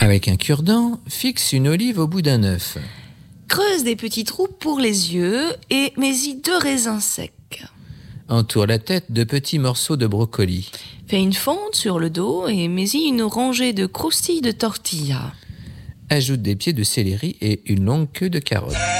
Avec un cure-dent, fixe une olive au bout d'un œuf. Creuse des petits trous pour les yeux et mets-y 2 raisins secs. Entoure la tête de petits morceaux de brocoli. Fais une fente sur le dos et mets-y une rangée de croustilles de tortilla. Ajoute des pieds de céleri et une longue queue de carotte.